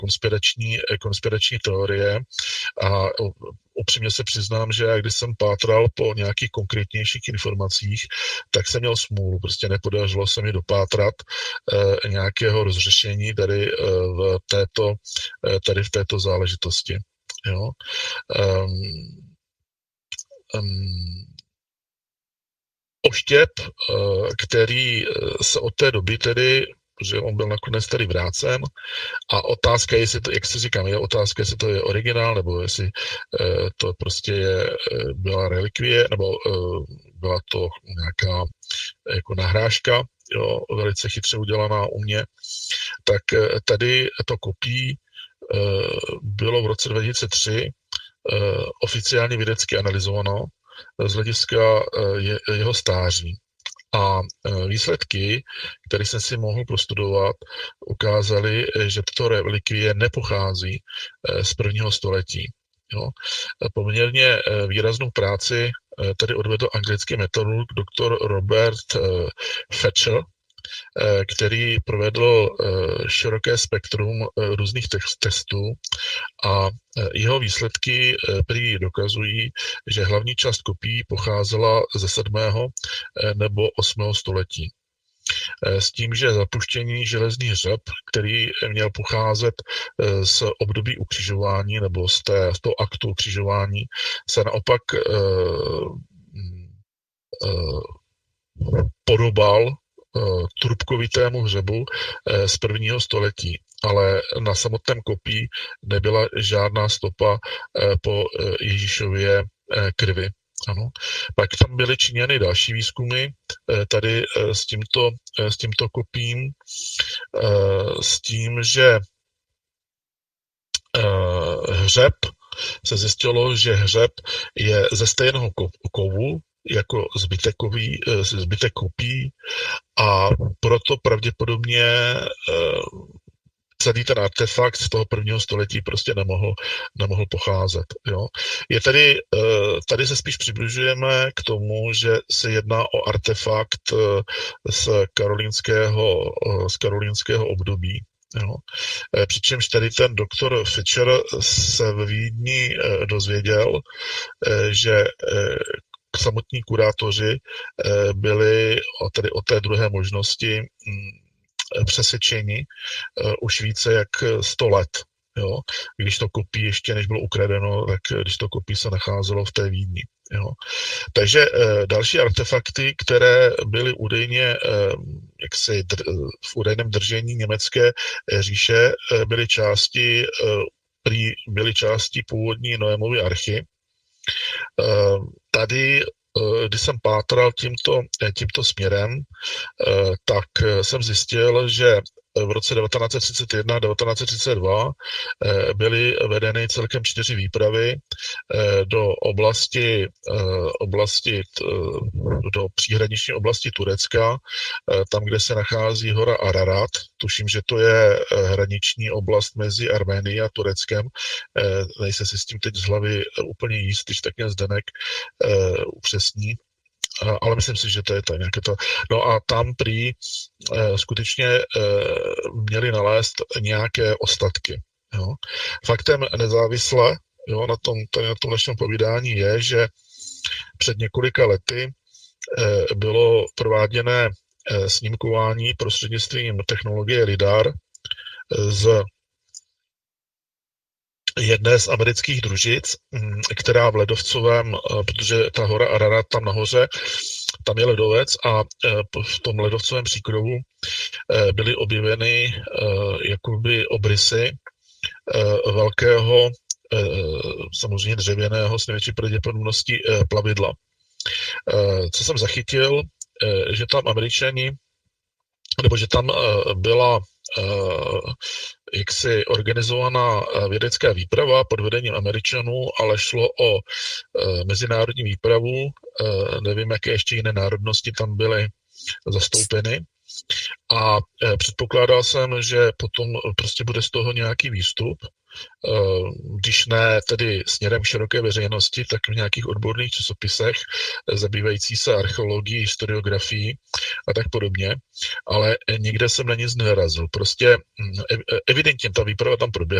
konspirační teorie a upřímně se přiznám, že když jsem pátral po nějakých konkrétnějších informacích, tak jsem měl smůlu, prostě nepodařilo se mi dopátrat nějakého rozřešení tady v této záležitosti. Jo? Oštěp, který se od té doby tedy, že on byl nakonec tady vrácen a otázka je, jestli to, jak se říkám, je otázka, jestli to je originál, nebo jestli to prostě byla relikvie, nebo byla to nějaká jako nahrážka, jo, velice chytře udělaná u mě, tak tady to kopí bylo v roce 2003 oficiálně vědecky analyzováno z hlediska jeho stáří. A výsledky, které jsem si mohl prostudovat, ukázaly, že tato relikvie nepochází z prvního století. Jo. Poměrně výraznou práci tady odvedl anglický meteorolog dr. Robert Fetcher, který provedl široké spektrum různých testů a jeho výsledky prý dokazují, že hlavní část kopií pocházela ze 7. nebo 8. století. S tím, že zapuštění železných řep, který měl pocházet z období ukřižování nebo z toho aktu ukřižování, se naopak podobal trubkovitému hřebu z 1. století, ale na samotném kopí nebyla žádná stopa po Ježíšově krvi. Ano. Pak tam byly činěny další výzkumy tady s tímto kopím, s tím, že hřeb se zjistilo, že hřeb je ze stejného kovu jako zbytek kopí a proto pravděpodobně celý ten artefakt z toho 1. století prostě nemohl pocházet. Jo. Je tady se spíš přibližujeme k tomu, že se jedná o artefakt z karolínského období. Jo. Přičemž tady ten doktor Fischer se ve Vídni dozvěděl, že samotní kurátoři byli tedy o té druhé možnosti přesvědčeni už více jak 100 let. Jo? Když to kopí ještě než bylo ukradeno, tak když to kopí se nacházelo v té Vídni. Jo? Takže další artefakty, které byly údajně v údajném držení německé říše, byly části původní Noémovy archy. Tady, když jsem pátral tímto směrem, tak jsem zjistil, že v roce 1931 a 1932 byly vedeny celkem 4 výpravy do příhraniční oblasti Turecka, tam, kde se nachází hora Ararat. Tuším, že to je hraniční oblast mezi Arménií a Tureckem. Nejsem si s tím teď z hlavy úplně jist, když tak mě Zdeněk upřesní. Ale myslím si, že to je nějaké to. No a tam prý skutečně měli nalézt nějaké ostatky. Jo. Faktem nezávisle na tom našem povídání je, že před několika lety bylo prováděné snímkování prostřednictvím technologie LIDAR z jedné z amerických družic, která v ledovcovém, protože ta hora Ararat tam nahoře, tam je ledovec a v tom ledovcovém příkrovu byly objeveny jakoby obrysy velkého, samozřejmě dřevěného, s největší pravděpodobností plavidla. Co jsem zachytil, že tam Američani, nebo že tam byla jaksi organizovaná vědecká výprava pod vedením Američanů, ale šlo o mezinárodní výpravu, nevím, jaké ještě jiné národnosti tam byly zastoupeny. A předpokládal jsem, že potom prostě bude z toho nějaký výstup, když ne tedy směrem široké veřejnosti, tak v nějakých odborných časopisech zabývající se archeologií, historiografií a tak podobně, ale nikde jsem na nic nenarazil. Prostě evidentně ta výprava tam proběhla.